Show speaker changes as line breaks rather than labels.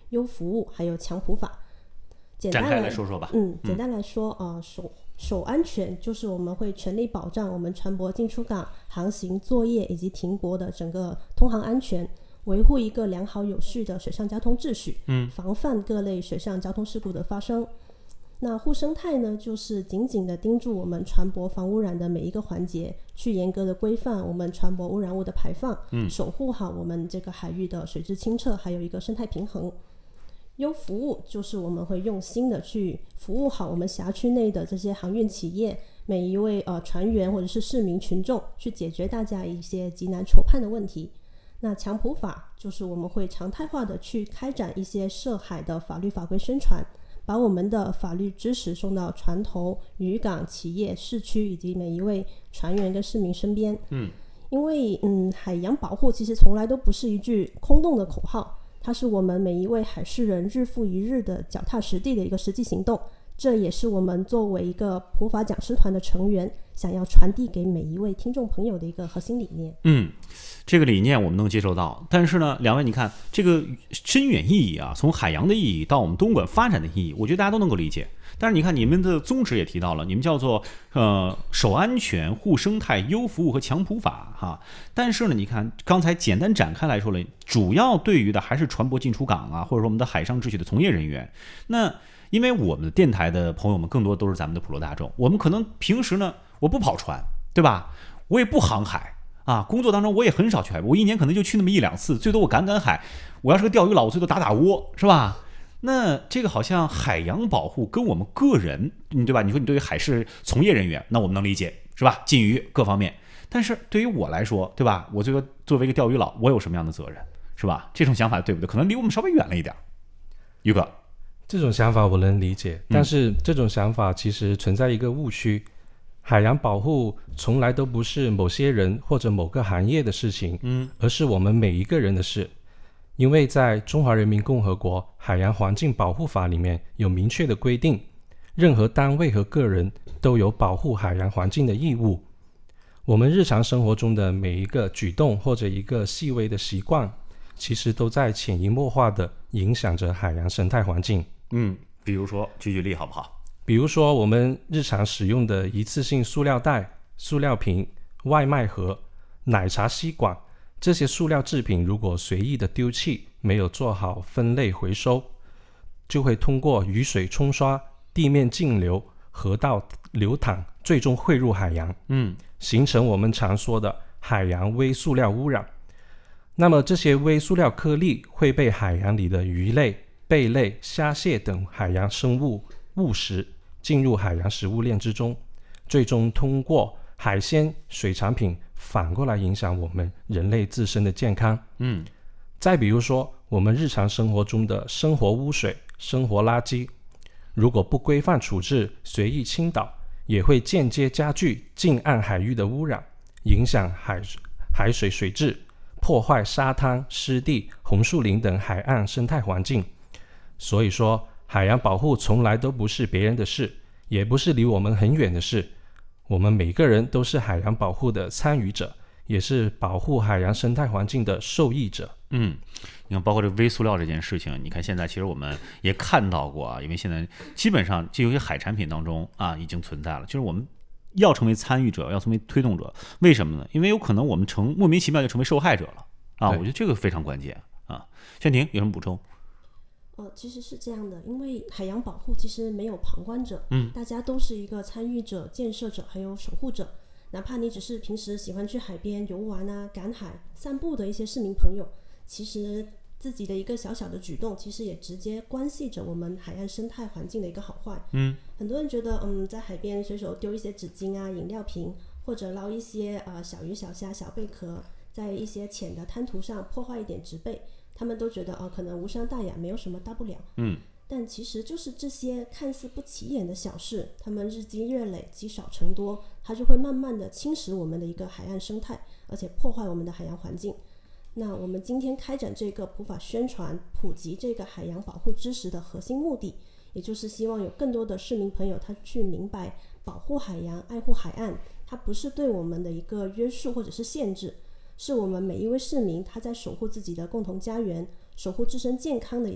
优服务还有强普法。
展开来说说吧。
简单来说，守安全就是我们会全力保障我们船舶进出港、航行、作业以及停泊的整个通航安全，维护一个良好有序的水上交通秩序，防范各类水上交通事故的发生。那护生态呢，就是紧紧的盯住我们船舶防污染的每一个环节，去严格的规范我们船舶污染物的排放，守护好我们这个海域的水质清澈，还有一个生态平衡。优服务就是我们会用心的去服务好我们辖区内的这些航运企业，每一位船员或者是市民群众，去解决大家一些急难愁盼的问题。那强普法就是我们会常态化的去开展一些涉海的法律法规宣传，把我们的法律知识送到船头、渔港、企业、市区以及每一位船员跟市民身边。因为海洋保护其实从来都不是一句空洞的口号，它是我们每一位海事人日复一日的脚踏实地的一个实际行动，这也是我们作为一个普法讲师团的成员想要传递给每一位听众朋友的一个核心理念。
这个理念我们能接受到，但是呢，两位你看这个深远意义啊，从海洋的意义到我们东莞发展的意义，我觉得大家都能够理解。但是你看你们的宗旨也提到了，你们叫做守安全、护生态、优服务和强普法哈。但是呢，你看刚才简单展开来说了，主要对于的还是船舶进出港啊，或者说我们的海上秩序的从业人员。那因为我们电台的朋友们更多都是咱们的普罗大众，我们可能平时呢我不跑船，对吧？我也不航海啊，工作当中我也很少去海，我一年可能就去那么1-2次，最多我赶海。我要是个钓鱼佬，我最多打窝，是吧？那这个好像海洋保护跟我们个人，对吧？你说你对于海事从业人员，那我们能理解，是吧？禁渔各方面。但是对于我来说，对吧？我作为一个钓鱼佬，我有什么样的责任，是吧？这种想法对不对？可能离我们稍微远了一点。于哥，
这种想法我能理解，但是这种想法其实存在一个误区。海洋保护从来都不是某些人或者某个行业的事情，而是我们每一个人的事。因为在中华人民共和国海洋环境保护法里面有明确的规定，任何单位和个人都有保护海洋环境的义务。我们日常生活中的每一个举动或者一个细微的习惯，其实都在潜移默化地影响着海洋生态环境。
比如说举例好不好？
比如说我们日常使用的一次性塑料袋、塑料瓶、外卖盒、奶茶吸管，这些塑料制品如果随意的丢弃，没有做好分类回收，就会通过雨水冲刷、地面径流、河道流淌，最终汇入海洋，形成我们常说的海洋微塑料污染。那么这些微塑料颗粒会被海洋里的鱼类、贝类、虾蟹等海洋生物误食，进入海洋食物链之中，最终通过海鲜、水产品反过来影响我们人类自身的健康。再比如说我们日常生活中的生活污水、生活垃圾，如果不规范处置，随意倾倒，也会间接加剧近岸海域的污染，影响海水水质，破坏沙滩、湿地、红树林等海岸生态环境。所以说海洋保护从来都不是别人的事，也不是离我们很远的事，我们每个人都是海洋保护的参与者，也是保护海洋生态环境的受益者。
你看包括这微塑料这件事情，你看现在其实我们也看到过啊，因为现在基本上就有些海产品当中啊已经存在了，就是我们要成为参与者，要成为推动者。为什么呢？因为有可能我们莫名其妙就成为受害者了啊！我觉得这个非常关键啊。轩婷有什么补充？
其实是这样的，因为海洋保护其实没有旁观者，大家都是一个参与者、建设者还有守护者。哪怕你只是平时喜欢去海边游玩啊、赶海、散步的一些市民朋友，其实自己的一个小小的举动，其实也直接关系着我们海岸生态环境的一个好坏。很多人觉得在海边随手丢一些纸巾啊、饮料瓶，或者捞一些小鱼小虾、小贝壳，在一些浅的滩涂上破坏一点植被，他们都觉得可能无伤大雅，没有什么大不了。但其实就是这些看似不起眼的小事，他们日积月累、积少成多，它就会慢慢的侵蚀我们的一个海岸生态，而且破坏我们的海洋环境。那我们今天开展这个普法宣传、普及这个海洋保护知识的核心目的，也就是希望有更多的市民朋友他去明白，保护海洋、爱护海岸，它不是对我们的一个约束或者是限制，是我们每一位市民他在守护自己的共同家园、守护自身健康的